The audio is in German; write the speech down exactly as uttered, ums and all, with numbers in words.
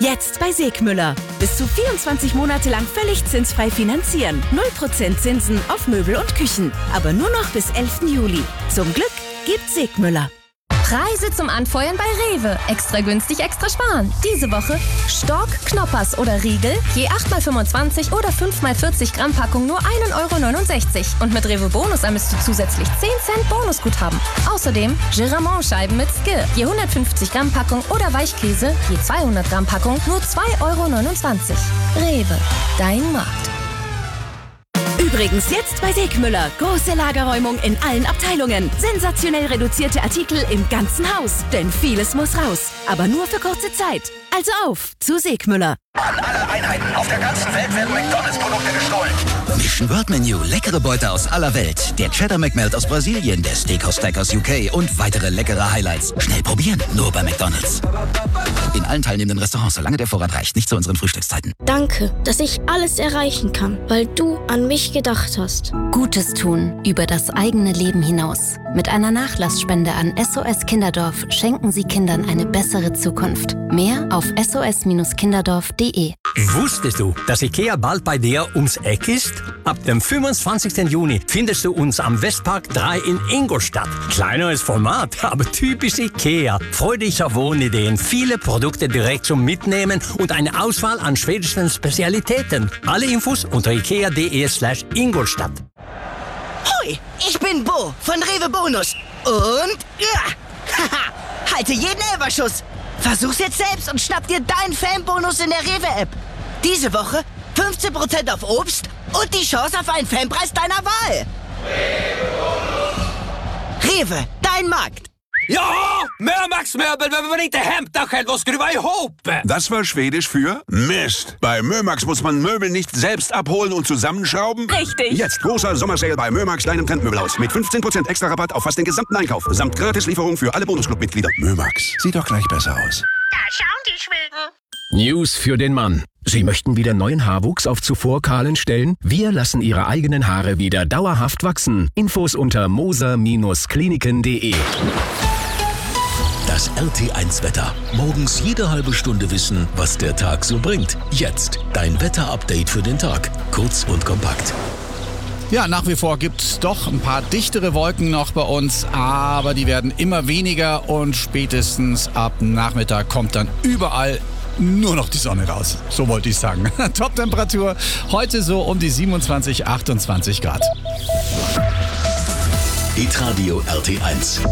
Jetzt bei Segmüller. Bis zu vierundzwanzig Monate lang völlig zinsfrei finanzieren. null Prozent Zinsen auf Möbel und Küchen. Aber nur noch bis elften Juli. Zum Glück gibt Segmüller. Preise zum Anfeuern bei Rewe. Extra günstig, extra sparen. Diese Woche Stork, Knoppers oder Riegel, je acht mal fünfundzwanzig oder fünf mal vierzig Gramm Packung nur ein Euro neunundsechzig. Und mit Rewe Bonus ermisst du zusätzlich zehn Cent Bonusguthaben. Außerdem Giramont-Scheiben mit Skill, je hundertfünfzig Gramm Packung oder Weichkäse, je zweihundert Gramm Packung nur zwei Euro neunundzwanzig. Rewe, dein Markt. Übrigens jetzt bei Segmüller. Große Lagerräumung in allen Abteilungen. Sensationell reduzierte Artikel im ganzen Haus. Denn vieles muss raus. Aber nur für kurze Zeit. Also auf zu Segmüller. An alle Einheiten auf der ganzen Welt werden McDonalds-Produkte gestohlen. Mission World Menu. Leckere Beute aus aller Welt. Der Cheddar McMelt aus Brasilien, der Steakhouse Stack aus U K und weitere leckere Highlights. Schnell probieren, nur bei McDonalds. In allen teilnehmenden Restaurants, solange der Vorrat reicht. Nicht zu unseren Frühstückszeiten. Danke, dass ich alles erreichen kann, weil du an mich gedacht hast. Gutes tun über das eigene Leben hinaus. Mit einer Nachlassspende an S O S Kinderdorf schenken Sie Kindern eine bessere Zukunft. Mehr auf s o s kinderdorf punkt d e. Wusstest du, dass IKEA bald bei dir ums Eck ist? Ab dem fünfundzwanzigsten Juni findest du uns am Westpark drei in Ingolstadt. Kleineres Format, aber typisch IKEA. Freudiger Wohnideen, viele Produkte direkt zum Mitnehmen und eine Auswahl an schwedischen Spezialitäten. Alle Infos unter ikea punkt d e slash Ingolstadt. Hoi, ich bin Bo von Rewe Bonus. Und ja, haha, halte jeden Elberschuss. Versuch's jetzt selbst und schnapp dir deinen Fanbonus in der Rewe-App. Diese Woche fünfzehn Prozent auf Obst und die Chance auf einen Fanpreis deiner Wahl. Rewe, dein Markt. Ja, Mömax-Möbel, wenn man inte hämtar själv och skruva ihop. Das war Schwedisch für Mist. Bei Mömax muss man Möbel nicht selbst abholen und zusammenschrauben. Richtig. Jetzt großer Sommersale bei Mömax, deinem Trendmöbelhaus. Mit fünfzehn Prozent extra Rabatt auf fast den gesamten Einkauf. Samt Gratislieferung für alle Bonusclub-Mitglieder. Mömax, sieht doch gleich besser aus. Da schauen die Schweden. News für den Mann. Sie möchten wieder neuen Haarwuchs auf zuvor kahlen Stellen? Wir lassen Ihre eigenen Haare wieder dauerhaft wachsen. Infos unter moser Kliniken punkt de. Das R T eins Wetter. Morgens jede halbe Stunde wissen, was der Tag so bringt. Jetzt dein Wetterupdate für den Tag. Kurz und kompakt. Ja, nach wie vor gibt es doch ein paar dichtere Wolken noch bei uns, aber die werden immer weniger und spätestens ab Nachmittag kommt dann überall nur noch die Sonne raus. So wollte ich sagen. Top-Temperatur heute so um die siebenundzwanzig, achtundzwanzig Grad. Hitradio R T eins.